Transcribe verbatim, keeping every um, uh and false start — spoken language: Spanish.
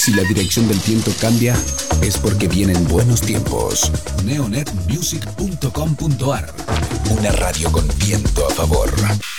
Si la dirección del viento cambia, es porque vienen buenos tiempos. neonet music punto com punto ar. Una radio con viento a favor.